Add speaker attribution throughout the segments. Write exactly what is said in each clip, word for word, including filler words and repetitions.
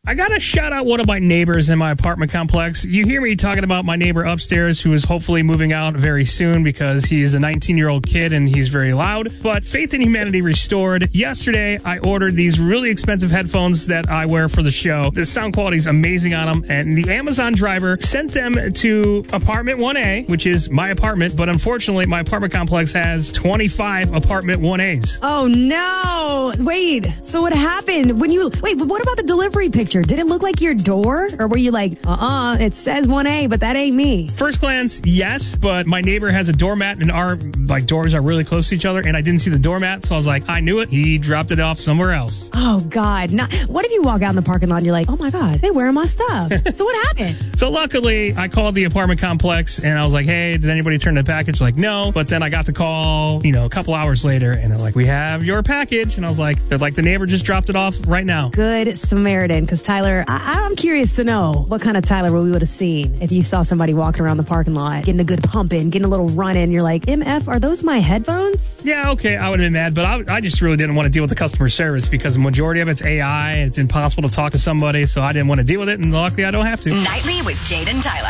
Speaker 1: I gotta shout out one of my neighbors in my apartment complex. You hear me talking about my neighbor upstairs who is hopefully moving out very soon because he's a nineteen-year-old kid and he's very loud. But Faith in Humanity Restored. Yesterday, I ordered these really expensive headphones that I wear for the show. The sound quality is amazing on them. And the Amazon driver sent them to apartment one A, which is my apartment. But unfortunately, my apartment complex has twenty-five apartment one A's.
Speaker 2: Oh, no. Wait. So what happened? When you Wait, but what about the delivery picture? Did it look like your door? Or were you like, uh-uh, it says one A, but that ain't me?
Speaker 1: First glance, yes, but my neighbor has a doormat and our like doors are really close to each other, and I didn't see the doormat, so I was like, I knew it. He dropped it off somewhere else.
Speaker 2: Oh, God. Not, what if you walk out in the parking lot and you're like, oh, my God, they wearing my stuff? So what happened?
Speaker 1: So luckily, I called the apartment complex, and I was like, hey, did anybody turn the package? Like, no. But then I got the call, you know, a couple hours later, and they're like, we have your package. And I was like, they're like, the neighbor just dropped it off right now.
Speaker 2: Good Samaritan, because Tyler, I, I'm curious to know what kind of Tyler we would have seen if you saw somebody walking around the parking lot, getting a good pump in, getting a little run in. You're like, M F, are those my headphones?
Speaker 1: Yeah, okay, I would have been mad, but I, I just really didn't want to deal with the customer service because the majority of it's A I, and it's impossible to talk to somebody, so I didn't want to deal with it, and luckily I don't have to.
Speaker 3: Nightly with Jade and Tyler.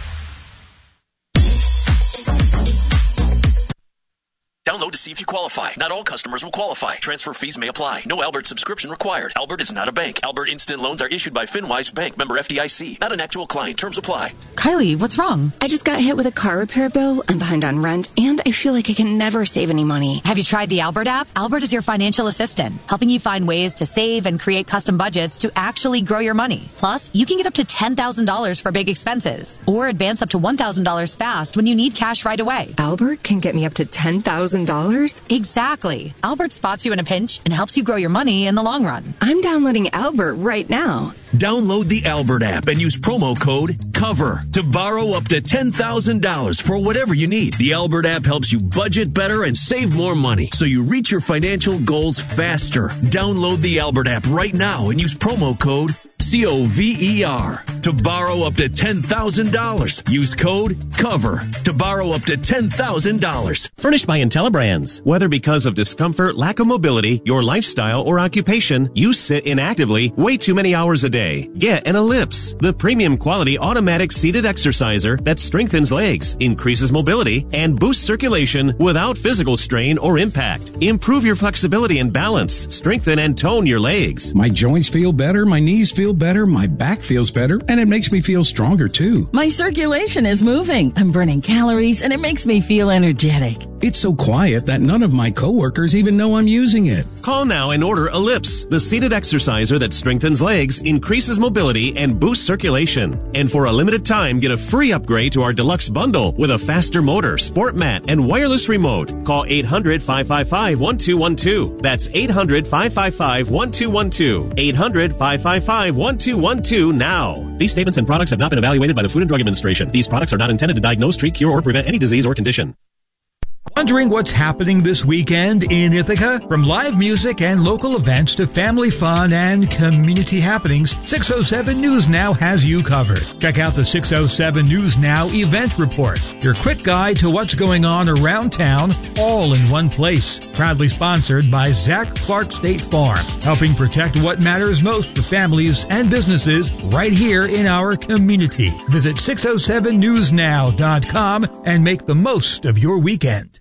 Speaker 4: Download to see if you qualify. Not all customers will qualify. Transfer fees may apply. No Albert subscription required. Albert is not a bank. Albert Instant Loans are issued by FinWise Bank, member F D I C. Not an actual client. Terms apply.
Speaker 5: Kylie, what's wrong?
Speaker 6: I just got hit with a car repair bill. I'm behind on rent, and I feel like I can never save any money.
Speaker 5: Have you tried the Albert app? Albert is your financial assistant, helping you find ways to save and create custom budgets to actually grow your money. Plus, you can get up to ten thousand dollars for big expenses, or advance up to one thousand dollars fast when you need cash right away.
Speaker 6: Albert can get me up to ten thousand dollars?
Speaker 5: Exactly. Albert spots you in a pinch and helps you grow your money in the long run.
Speaker 6: I'm downloading Albert right now.
Speaker 4: Download the Albert app and use promo code COVER to borrow up to ten thousand dollars for whatever you need. The Albert app helps you budget better and save more money so you reach your financial goals faster. Download the Albert app right now and use promo code C O V E R to borrow up to ten thousand dollars. Use code COVER to borrow up to ten thousand dollars.
Speaker 7: Furnished by IntelliBrands. Whether because of discomfort, lack of mobility, your lifestyle, or occupation, you sit inactively way too many hours a day. Get an Ellipse, the premium quality automatic seated exerciser that strengthens legs, increases mobility, and boosts circulation without physical strain or impact. Improve your flexibility and balance. Strengthen and tone your legs.
Speaker 8: My joints feel better, my knees feel better, my back feels better, and it makes me feel stronger too.
Speaker 9: My circulation is moving. I'm burning calories, and it makes me feel energetic.
Speaker 8: It's so quiet that none of my coworkers even know I'm using it.
Speaker 7: Call now and order Ellipse, the seated exerciser that strengthens legs, increases mobility, and boosts circulation. And for a limited time, get a free upgrade to our deluxe bundle with a faster motor, sport mat, and wireless remote. Call eight hundred, five five five, one two one two. That's eight hundred, five five five, one two one two. eight hundred, five five five, one two one two now. These statements and products have not been evaluated by the Food and Drug Administration. These products are not intended to diagnose, treat, cure, or prevent any disease or condition.
Speaker 10: Wondering what's happening this weekend in Ithaca? From live music and local events to family fun and community happenings, six oh seven News Now has you covered. Check out the six oh seven News Now event report, your quick guide to what's going on around town, all in one place. Proudly sponsored by Zach Clark State Farm, helping protect what matters most for families and businesses right here in our community. Visit six oh seven news now dot com and make the most of your weekend.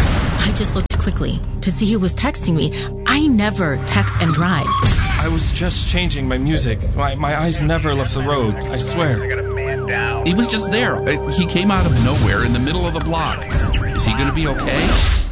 Speaker 11: I just looked quickly to see who was texting me. I never text and drive.
Speaker 12: I was just changing my music. My, my eyes never left the road, I swear.
Speaker 13: He was just there. He came out of nowhere in the middle of the block. Is he going to be okay?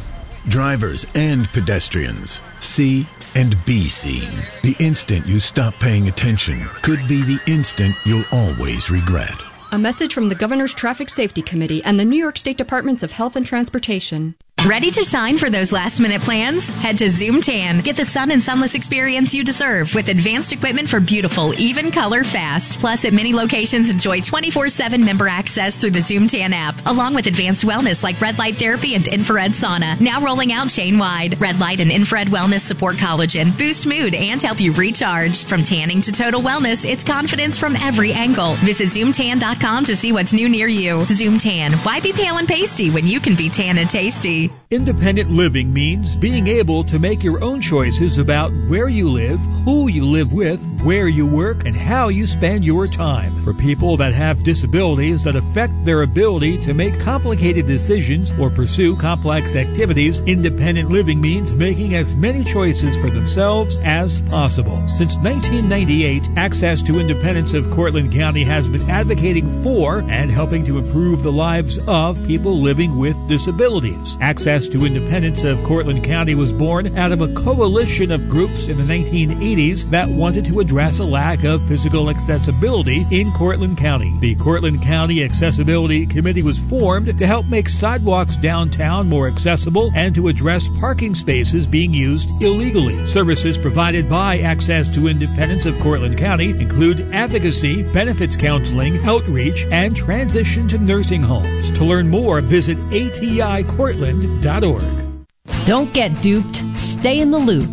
Speaker 14: Drivers and pedestrians, see and be seen. The instant you stop paying attention could be the instant you'll always regret.
Speaker 15: A message from the Governor's Traffic Safety Committee and the New York State Departments of Health and Transportation.
Speaker 3: Ready to shine for those last-minute plans? Head to Zoom Tan. Get the sun and sunless experience you deserve with advanced equipment for beautiful, even color fast. Plus, at many locations, enjoy twenty-four seven member access through the Zoom Tan app, along with advanced wellness like red light therapy and infrared sauna. Now rolling out chain-wide. Red light and infrared wellness support collagen, boost mood, and help you recharge. From tanning to total wellness, it's confidence from every angle. Visit zoom tan dot com to see what's new near you. Zoom Tan. Why be pale and pasty when you can be tan and tasty?
Speaker 10: Independent living means being able to make your own choices about where you live, who you live with, where you work, and how you spend your time. For people that have disabilities that affect their ability to make complicated decisions or pursue complex activities, independent living means making as many choices for themselves as possible. Since nineteen ninety-eight, Access to Independence of Cortland County has been advocating for and helping to improve the lives of people living with disabilities. Access to Independence of Cortland County was born out of a coalition of groups in the nineteen eighties that wanted to address a lack of physical accessibility in Cortland County. The Cortland County Accessibility Committee was formed to help make sidewalks downtown more accessible and to address parking spaces being used illegally. Services provided by Access to Independence of Cortland County include advocacy, benefits counseling, outreach, and transition to nursing homes. To learn more, visit A T I Cortland dot org.
Speaker 16: Don't get duped. Stay in the loop.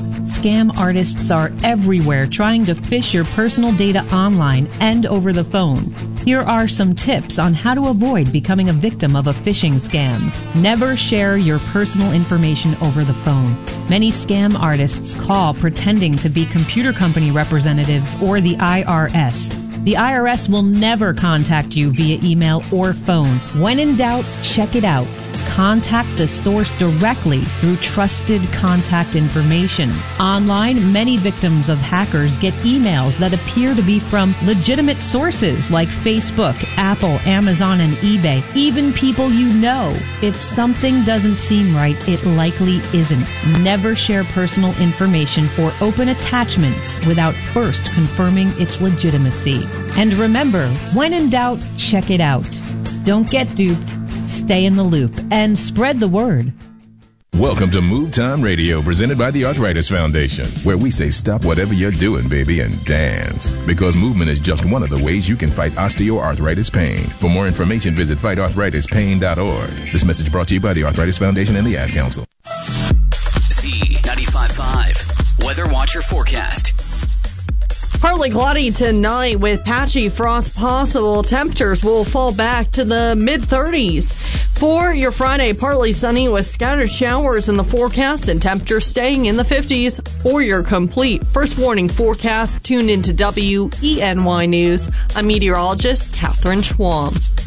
Speaker 16: Scam artists are everywhere trying to fish your personal data online and over the phone. Here are some tips on how to avoid becoming a victim of a phishing scam. Never share your personal information over the phone. Many scam artists call pretending to be computer company representatives or the I R S. The I R S will never contact you via email or phone. When in doubt, check it out. Contact the source directly through trusted contact information. Online, many victims of hackers get emails that appear to be from legitimate sources like Facebook, Apple, Amazon, and eBay, even people you know. If something doesn't seem right, it likely isn't. Never share personal information or open attachments without first confirming its legitimacy. And remember, when in doubt, check it out. Don't get duped. Stay in the loop and spread the word.
Speaker 17: Welcome to Move Time Radio, presented by the Arthritis Foundation, where we say stop whatever you're doing, baby, and dance. Because movement is just one of the ways you can fight osteoarthritis pain. For more information, visit fight arthritis pain dot org. This message brought to you by the Arthritis Foundation and the Ad Council.
Speaker 18: Z ninety-five point five Weather Watcher Forecast.
Speaker 19: Partly cloudy tonight with patchy frost possible. Temperatures will fall back to the mid thirties. For your Friday, partly sunny with scattered showers in the forecast and temperatures staying in the fifties. For your complete first warning forecast, tune into W E N Y News. I'm meteorologist Catherine Schwam.